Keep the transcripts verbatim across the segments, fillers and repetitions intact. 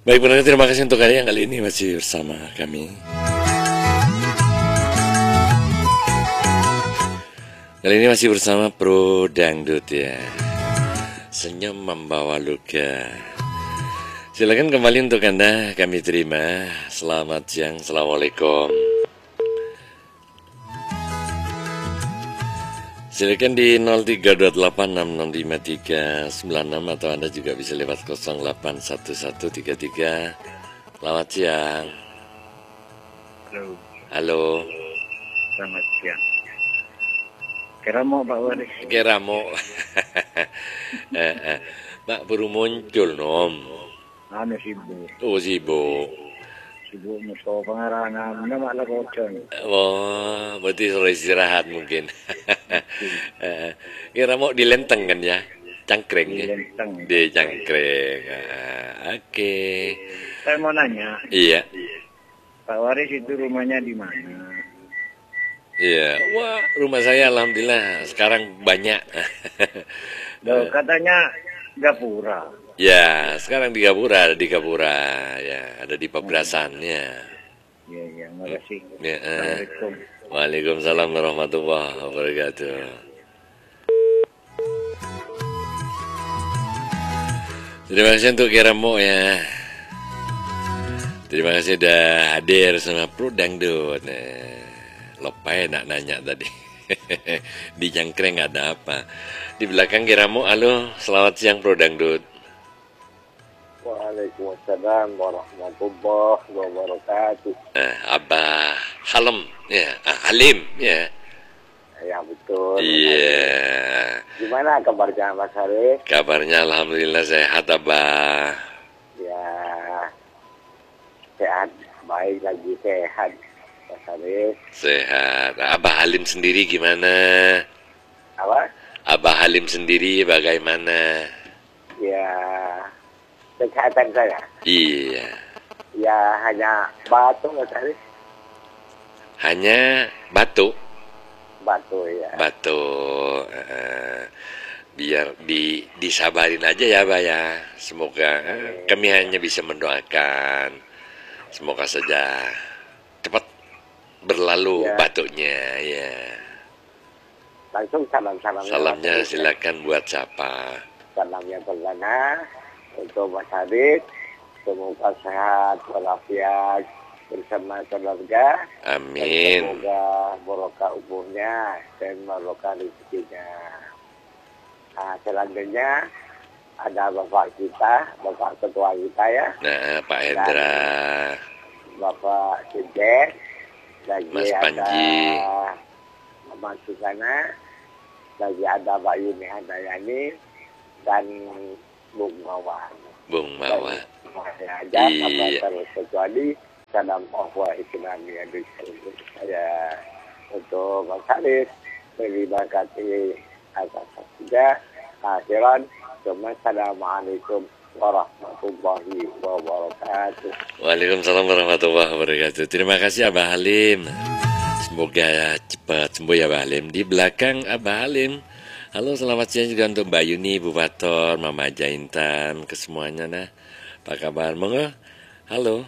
Baik, pendengar, terima kasih untuk kalian yang kali ini masih bersama kami. Kali ini masih bersama Pro Dangdut ya. Senyum membawa luka. Silakan kembali untuk Anda kami terima. Selamat siang, Assalamualaikum. Silakan di nol tiga dua delapan enam enam lima tiga sembilan enam atau Anda juga bisa lewat nol delapan satu satu tiga tiga. Selamat siang. Halo. Halo. Selamat siang. Kira mau Pak Waris? Kira mau. eh, eh. Pak baru muncul nom. Anu sibuk. Oh sibuk. Sibuk musuh pengarahan anda malah kocon. Oh, berarti sore istirahat mungkin. Eh, Kira mau di Lenteng kan ya? Cangkring Di ya? Lenteng. Di Cangkring. Ah, Oke. Saya mau nanya, Iya. Pak Waris itu rumahnya di mana? Iya. Wah, rumah saya alhamdulillah sekarang banyak. Loh, katanya Gapura. Ya, sekarang di Gapura, ada di Gapura, ya, ada di Pabrasan ya. Iya, iya, makasih. Ya, eh. Assalamualaikum. Waalaikumsalam warahmatullahi wabarakatuh. Terima kasih untuk Kiramo ya. Terima kasih sudah hadir sama Pro Dangdut. Nah, Lopai nak nanya tadi. Di Jangkring ada apa? Di belakang Kiramo, halo, selamat siang Pro Dangdut. Waalaikumsalam warahmatullahi wabarakatuh. Eh, Abah Halem, ya, ah, Halim, ya. Ya betul. Iya. Gimana kabarnya Mas Haris? Kabarnya alhamdulillah sehat Abah. Ya, sehat, baik lagi sehat, Mas Haris. Sehat. Abah Halim sendiri gimana? Apa? Abah Halim sendiri bagaimana? Ya, kesehatan saya. Iya. Ya, hanya batuk, Mas Haris. Hanya batuk. Batuk, ya. Batuk. Eh, biar di disabarin aja ya Abah ya. Semoga eh, kami hanya bisa mendoakan. Semoga saja cepat berlalu Ya. batuknya ya. Langsung salam-salam. Salamnya silakan buat siapa? Salam yang pertama untuk Mas Haris. Semoga sehat walafiat bersama keluarga. Amin. Dan semoga barokah umurnya dan barokah rezekinya. Nah, selanjutnya ada Bapak kita, Bapak Ketua kita ya. Nah, Pak Hendra, Bapak Sidet, lagi Mas ada Panji. Mama Susana, lagi ada Mbak Yuni Handayani, dan Bung Mawan. Bung Mawan. Saya aja, Iya. apa terus kecuali dalam bahwa Islami yang disebut saya untuk Mas Haris, terima kasih atas juga. Akhiran, Assalamualaikum warahmatullahi wabarakatuh. Waalaikumsalam warahmatullahi wabarakatuh. Terima kasih Abah Halim. Semoga cepat sembuh ya Abah Halim. Di belakang Abah Halim, halo selamat siang juga untuk Mbak Yuni, Bu Bator, Mama Jaintan, ke semuanya nah. Apa kabar? Monggo. Halo.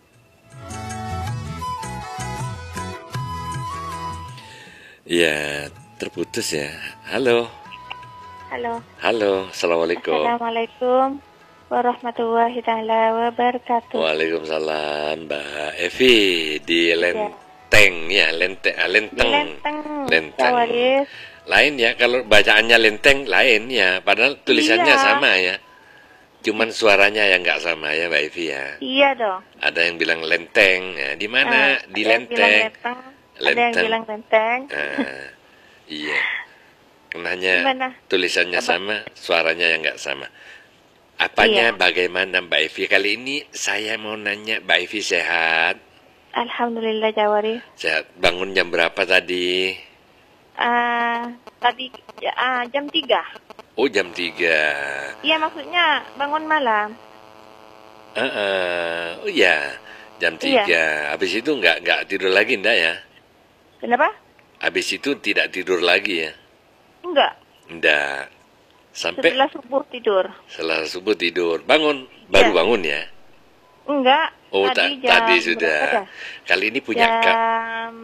Ya, terputus ya. Halo. Halo. Halo, Assalamualaikum. Assalamualaikum warahmatullahi taala wabarakatuh. Waalaikumsalam, Mbak Evi di Lenteng ya, Lenteng, ah, Lenteng. Di Lenteng. Lenteng. Waris. Lain ya, kalau bacaannya Lenteng lain ya, padahal tulisannya Iya. sama ya. Cuman suaranya yang nggak sama ya, Mbak Evi ya. Iya dong. Ada yang bilang Lenteng, ya, di mana? Eh, Di ada yang bilang Lenteng. Lenteng. Ada yang Lenteng. bilang Lenteng. Ah, iya. Kenanya Gimana? tulisannya Apa? sama, suaranya yang nggak sama. Apanya Iya. bagaimana Mbak Evi? Kali ini saya mau nanya, Mbak Evi sehat? Alhamdulillah Jawari. Sehat. Bangun jam berapa tadi? Ah, tadi ah, jam tiga. Oh jam tiga. Iya maksudnya bangun malam. Uh, uh, oh iya, jam Iya. tiga. Habis itu nggak nggak tidur lagi ndak ya? Kenapa? Habis itu tidak tidur lagi ya? Enggak. Ndak. Sampai Setelah subuh tidur. setelah subuh tidur. Bangun, baru Iya. bangun ya? Enggak. Oh, tadi, ta- tadi jam sudah. berapa dah? Kali ini punya Kak. Jam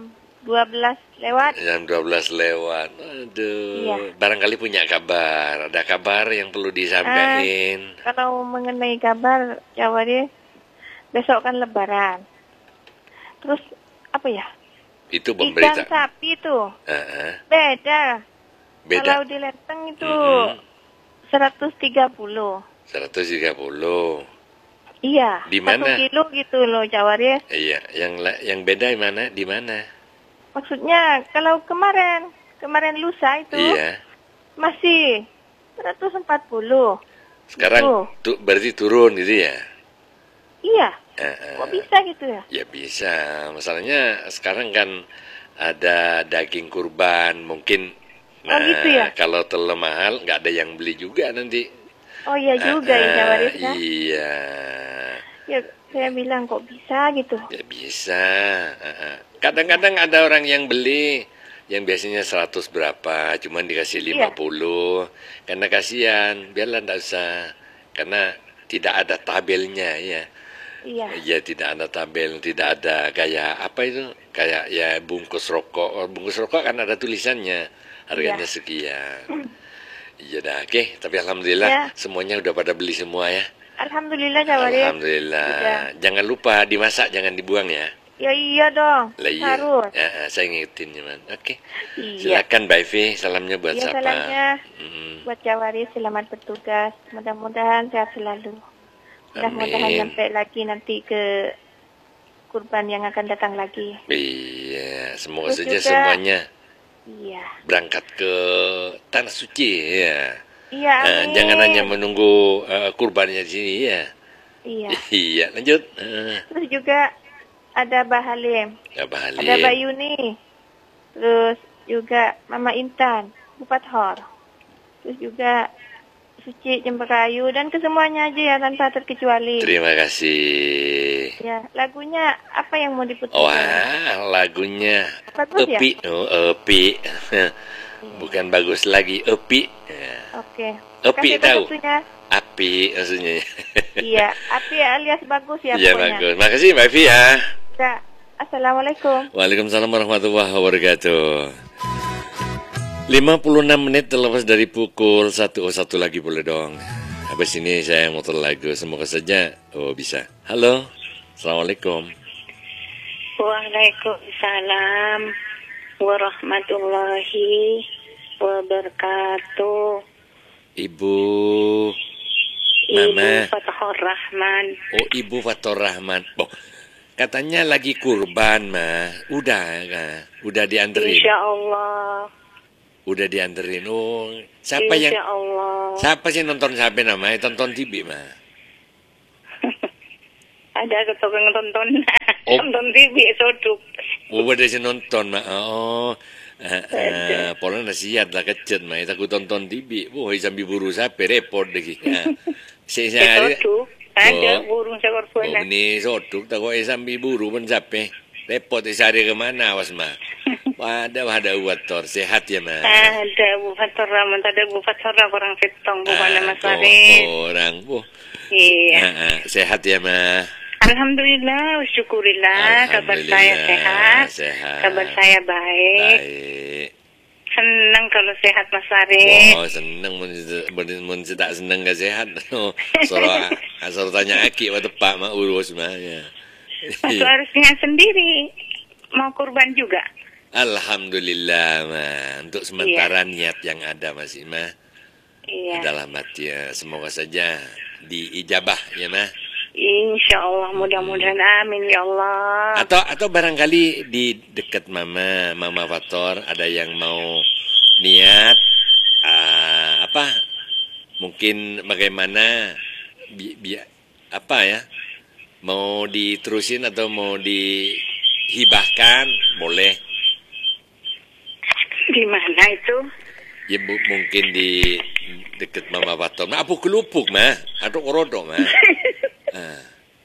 dua belas lewat. Jam dua belas lewat. Aduh. Iya. Barangkali punya kabar. Ada kabar yang perlu disampaikan. Kalau mengenai kabar Jawa deh, besok kan Lebaran. Terus apa ya? Itu Ikan pemberita. sapi itu Uh-uh. beda. Beda. Kalau di Leteng itu Mm-mm. seratus tiga puluh. seratus tiga puluh. Iya. Di mana? Satu kilo gitu loh Jawa deh. Iya, yang la- yang beda di mana? Di mana? Maksudnya kalau kemarin kemarin lusa itu Iya. masih seratus empat puluh. Sekarang Gitu. tu- berarti turun gitu ya? Iya. Uh-uh. Kok bisa gitu ya? Ya bisa. Masalahnya sekarang kan ada daging kurban mungkin. Nah, Oh, gitu ya? kalau terlalu mahal nggak ada yang beli juga nanti. Oh iya juga ya Jawa Ah, deh. Ya. Iya. Ya, saya bilang kok bisa gitu. Ya bisa. Ah, ah. Kadang-kadang ada orang yang beli yang biasanya seratus berapa, cuman dikasih Iya. lima puluh. Karena kasihan, biarlah enggak usah. Karena tidak ada tabelnya ya. Iya. Ya tidak ada tabel, tidak ada kayak apa itu? Kayak ya bungkus rokok. Oh, bungkus rokok kan ada tulisannya. Harganya Iya. sekian. Iya dah, oke. Tapi alhamdulillah Ya. semuanya udah pada beli semua ya. Alhamdulillah Jawa deh. Alhamdulillah. Sudah. Jangan lupa dimasak, jangan dibuang ya. Ya iya dong. Lah iya. Harus. Ya, ah, saya ngingetin cuman. Oke. Iya. Silakan Mbak Evi, salamnya buat Iya, siapa? salamnya Mm-mm. buat Jawa deh, selamat bertugas. Mudah-mudahan sehat selalu. Mudah-mudahan Amin. sampai lagi nanti ke kurban yang akan datang lagi. Iya, semoga Terus saja juga- semuanya Iya. berangkat ke tanah suci ya. Iya, Eh, amin. jangan hanya menunggu eh, kurbannya di sini ya. Iya. Iya, lanjut. Eh, Terus juga ada Mbak Halim, ya Mbak Halim. ada Mbak Yuni, terus juga Mama Intan, Bupat Hor, terus juga Suci Jemberayu dan kesemuanya aja ya tanpa terkecuali. Terima kasih. Ya, lagunya apa yang mau diputar? Wah, lagunya Bagus ya? Epi. Oh, Epi. Bukan bagus lagi, Epi. Ya. Oke. Epi Kasih tahu. maksudnya. Api maksudnya. Iya, api alias bagus ya Iya, pokoknya. bagus. Makasih Mbak Evi ya. Ya, Assalamualaikum. Waalaikumsalam warahmatullahi wabarakatuh. lima puluh enam menit terlepas dari pukul satu. Oh, satu lagi boleh dong. Habis ini saya muter lagu. Semoga saja. Oh, bisa. Halo. Assalamualaikum. Waalaikumsalam warahmatullahi wabarakatuh. Ibu Mama. Ibu Fatahur Rahman. Oh, Ibu Fatur Rahman. Oh, katanya lagi kurban, mah. Udah, nah. Udah dianterin. Insya Allah. Udah dianterin. Oh, siapa yang Insya Allah. siapa sih nonton siapa namanya? Tonton T V, mah. Ada ketukang tonton. Oh. Tonton T V soduk. Oh, udah sih nonton, mah. Oh. Eh, eh, pola nasihat lah kecet, mah. Aku tonton T V. Wah, sambil buru siapa repot deh. Nah. Saya hari. Soduk. Ada Oh. burung Oh, sekorban. ini soduk, tak kok sambil buru pun siapa. Repot sehari kemana, awas, mah. Wadah, wadah, wator. Sehat ya, mah. Ada Bu Fatur Rahman. Ada Bu Fatur Rahman orang Fitong. Bukan Ah, Mas kok Farid. orang, oh. Iya. Ah, ah, sehat ya, mah. Alhamdulillah, syukurillah, kabar saya sehat, sehat. kabar saya baik. Baik. Senang kalau sehat Mas Farid. Wow, seneng mun mun tak seneng gak sehat. Oh, soro asal tanya aki waktu Pak mak urus mah ya. Mas harusnya sendiri mau kurban juga. Alhamdulillah, mah. Untuk sementara niat yang ada masih mah Iya. adalah mati ya. Semoga saja diijabah ya, mah. Insya Allah, mudah-mudahan amin ya Allah. Atau atau barangkali di dekat Mama, Mama Fator ada yang mau niat ah, apa? Mungkin bagaimana bi, bi, apa ya? Mau diterusin atau mau dihibahkan? Boleh. Di mana itu? Ya bu, mungkin di dekat Mama Fator. Nah, apa kelupuk mah? Atau korodok mah? Ah.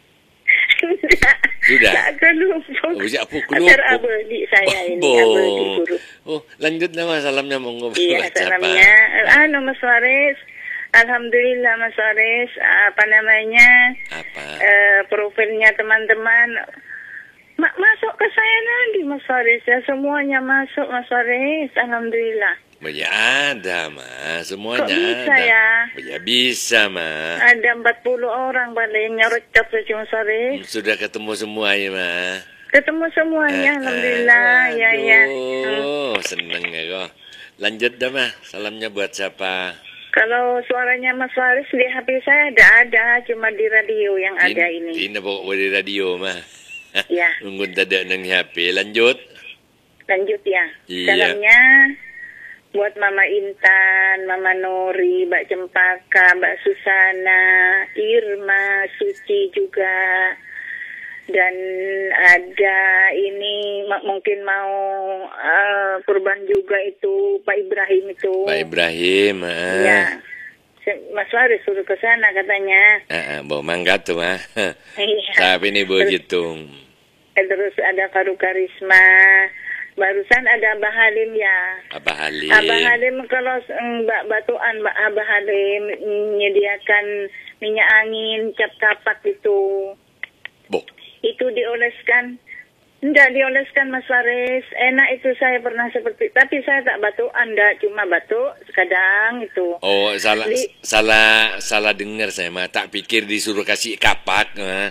Sudah. Tak kelupuk. Oh, bisa apa kelupuk? Acar abadi saya ini, abadi guru. Oh, lanjutlah mas, salamnya monggo. Iya, Baca, Pak. salamnya. Anu Mas Faris, Alhamdulillah Mas Faris, apa namanya, Apa? eh, profilnya teman-teman Ma- masuk ke saya lagi Mas Faris ya, semuanya masuk Mas Faris, Alhamdulillah. Ya ada, mah. Semuanya Kok bisa ada. ya? Ya bisa, mah. Ada empat puluh orang paling nyorocok saja Mas Faris. Sudah ketemu semua ya, mah. Ketemu semuanya, Eh, Alhamdulillah, eh, ya ya. Hmm. Waduh, seneng ya kok. Lanjut dah, mah. Salamnya buat siapa? Kalau suaranya Mas Faris di H P saya ada ada, cuma di radio yang ada ini. Ini bawa di radio, mah. Ya. Nunggu tada nang H P. Lanjut. Lanjut ya. Iya. Salamnya buat Mama Intan, Mama Nori, Mbak Cempaka, Mbak Susana, Irma, Suci juga. Dan ada ini m- mungkin mau uh, kurban juga itu Pak Ibrahim itu. Pak Ibrahim, ah. Ya. Se- Mas Faris suruh ke sana katanya. Ah, ah, bawa mangga tuh, mah. Iya. Tapi ini bawa Terus- jitung. Terus ada Faru Karisma. Barusan ada Abah Halim ya. Abah Halim. Abah Halim kalau mm, Mbak Batuan Mbak Abah Halim mm, menyediakan minyak angin cap kapak itu. Bo. Itu dioleskan. Enggak dioleskan Mas Faris. Enak itu saya pernah seperti, tapi saya tak batuan, enggak, cuma batuk kadang itu. Oh, salah Di- salah salah dengar saya, mah. Tak pikir disuruh kasih kapak, mah.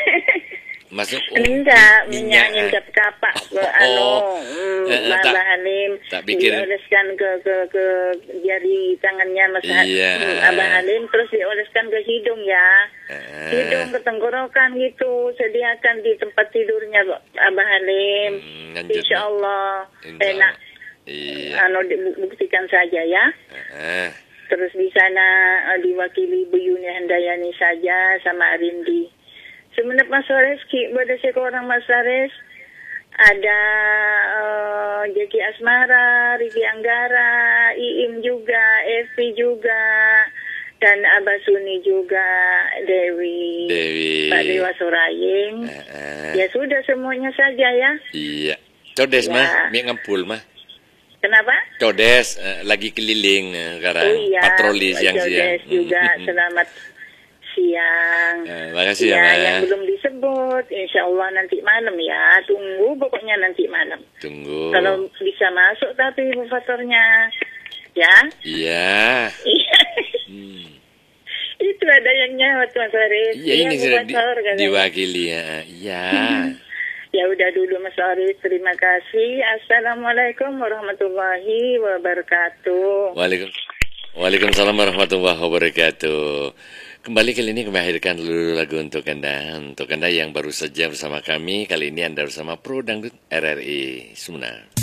Masuk oh, Enggak, mi- minyak angin cap kapak ke anu, mm, Eh, eh, tak- Abah Halim tak pikir- dioleskan ke ke ke jari tangannya Mas Ha- Iya. mm, Abah Halim, terus dioleskan ke hidung ya. Ah. Hidung ke tenggorokan gitu, sediakan di tempat tidurnya Abah Halim. Hmm, lanjut, Insya Allah Insya enak. Allah. Iya. Anu dibuktikan saja ya. Ah. Terus di sana eh, diwakili Bu Yuni Handayani saja sama Arindi. Sebenarnya Mas Faris, ki pada seorang Mas Faris ada uh, Jeki Asmara, Riki Anggara, Iim juga, Evi juga, dan Abah Suni juga, Dewi, Dewi. Pak Dewa Suraying. Ah, ah. Ya sudah semuanya saja ya. Iya. Codes, Ya. mah. Mie ngempul, mah. Kenapa? Codes, eh, lagi keliling eh, sekarang. Oh iya, Patroli Pak siang-siang. Jodes juga selamat siang. Eh, makasih ya, Ya, Ma. yang belum disebut, insya Allah nanti malam ya. Tunggu pokoknya nanti malam. Tunggu. Kalau bisa masuk tapi bufatornya, ya. Iya. Iya. Hmm. Itu ada yang nyawat Mas Faris. Iya, ini sudah di- bufator katanya. diwakili ya. Iya. Ya udah dulu Mas Faris, terima kasih. Assalamualaikum warahmatullahi wabarakatuh. Waalaikum Waalaikumsalam warahmatullahi wabarakatuh. Kembali kali ini kami hadirkan dulu lagu untuk Anda. Untuk Anda yang baru saja bersama kami, kali ini Anda bersama Pro Dangdut R R I Sumna.